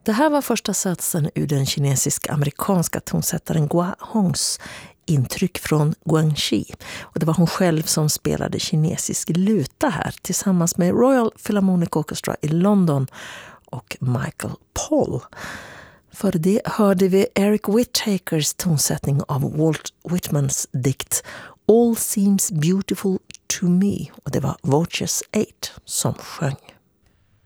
Det här var första satsen ur den kinesisk-amerikanska tonsättaren Gua Hongs intryck från Guangxi. Och det var hon själv som spelade kinesisk luta här tillsammans med Royal Philharmonic Orchestra i London och Michael Poll. För det hörde vi Eric Whittakers tonsättning av Walt Whitmans dikt All Seems Beautiful to Me, och det var Voices 8 som sjöng.